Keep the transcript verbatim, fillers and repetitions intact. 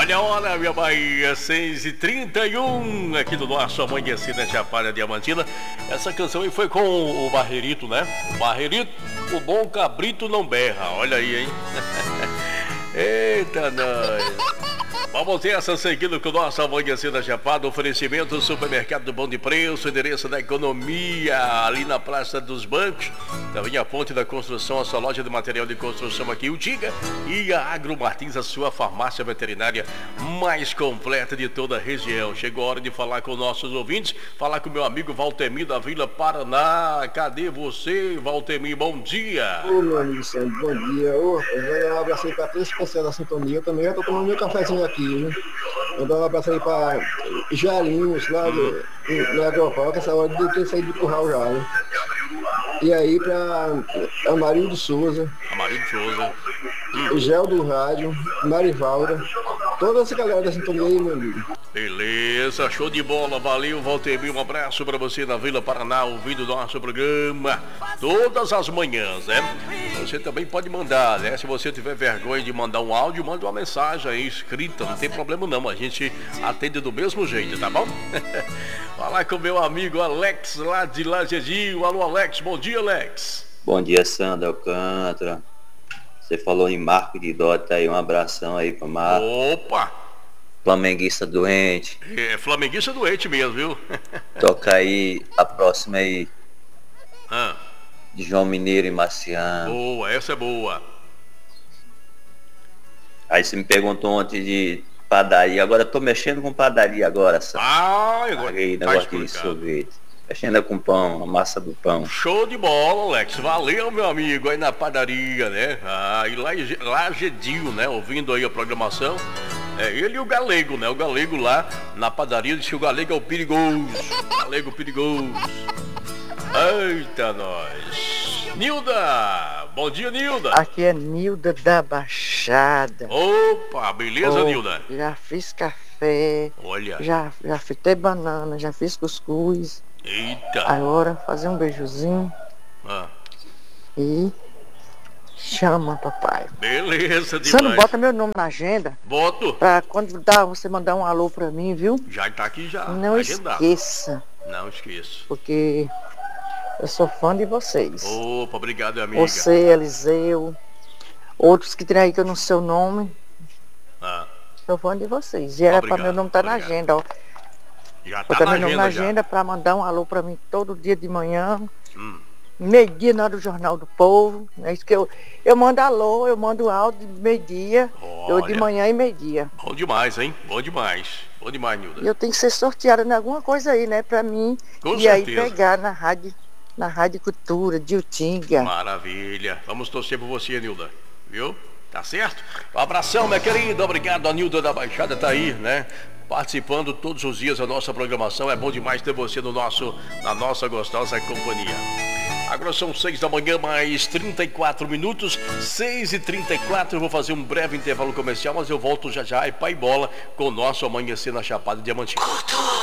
Olha a hora, minha Bahia, seis e trinta e um, aqui do nosso Amanhecer na Chapada Diamantina. Essa canção aí foi com o Barreirito, né? O Barreirito, o bom cabrito não berra, olha aí, hein? Eita, nós! Vamos ter essa seguindo com o nosso Amanhecer da Chapada, oferecimento do supermercado do Bom de Preço, endereço da economia, ali na Praça dos Bancos, também a Ponte da Construção, a sua loja de material de construção aqui, o Diga, e a Agro Martins, a sua farmácia veterinária mais completa de toda a região. Chegou a hora de falar com nossos ouvintes, falar com o meu amigo Valtemir da Vila Paraná. Cadê você, Valtemir? Bom dia! Ô, meu amigo Sandro, bom dia. Ô, eu vou dar um abraço aí para três pessoas da sintonia. Eu também já tô tomando meu cafezinho aqui. Eu dou um abraço aí para Jalinhos, lá do, no Agropau, que essa hora de ter saído do curral já, né? E aí para Amarildo Souza, Amarildo Souza, hum. Gel do Rádio, Marivalda, toda essa galera da sintonia aí, meu amigo. Beleza, show de bola, valeu, Valtemir, um abraço para você na Vila Paraná, ouvindo o nosso programa todas as manhãs, né? Você também pode mandar, né? Se você tiver vergonha de mandar um áudio, manda uma mensagem aí escrita, não tem problema não, a gente atende do mesmo jeito, tá bom? Falar com meu amigo Alex, lá de Lajedio. Alô, Alex, bom dia, Alex. Bom dia, Sandro Alcântara. Você falou em Marco de Dota aí, um abração aí pra Marco. Opa! Flamenguista doente. É, flamenguista doente mesmo, viu? Toca aí a próxima aí. Ah. De João Mineiro e Marciano. Boa, essa é boa. Aí você me perguntou ontem de padaria. Agora eu tô mexendo com padaria agora, Sandro. Ah, agora Paguei tá negócio de sorvete. Mexendo com pão, a massa do pão. Show de bola, Alex. Valeu, meu amigo, aí na padaria, né? Ah, e lá, lá Gedio, né? Ouvindo aí a programação. É ele e o Galego, né? O Galego lá na padaria disse que o Galego é o perigoso. Galego perigoso. Eita, nós. Nilda! Bom dia, Nilda! Aqui é Nilda da Baixada. Opa, beleza, oh, Nilda? Já fiz café. Olha. Já, já fritei banana, já fiz cuscuz. Eita! Agora fazer um beijozinho. Ah. E chama, papai. Beleza, demais. Você não bota meu nome na agenda? Boto. Pra quando dá, você mandar um alô pra mim, viu? Já tá aqui já. Não agendado. Esqueça. Não esqueço. Porque eu sou fã de vocês. Opa, obrigado, amiga. Você, Eliseu, outros que tem aí que eu não sei o nome. Ah. Sou fã de vocês. E era obrigado, pra meu nome estar tá na agenda, ó. Já tá Botar na meu nome agenda, na já. agenda pra mandar um alô pra mim todo dia de manhã. Hum. Meio-dia na hora do Jornal do Povo. É isso que eu, eu mando alô, eu mando áudio de meio-dia, eu de manhã e meio-dia. Bom demais, hein? Bom demais. Bom demais, Nilda. E eu tenho que ser sorteada em alguma coisa aí, né? Pra mim. Com e certeza. aí pegar na rádio, na Rádio Cultura, de Utinga. Maravilha. Vamos torcer por você, Nilda. Viu? Tá certo? Um abração, minha querida. Obrigado, a Nilda da Baixada tá aí, né? Participando todos os dias da nossa programação. É bom demais ter você no nosso, na nossa gostosa companhia. Agora são seis da manhã, mais trinta e quatro minutos, seis e trinta e quatro, eu vou fazer um breve intervalo comercial, mas eu volto já já, e pai bola, com o nosso Amanhecer na Chapada Diamantina.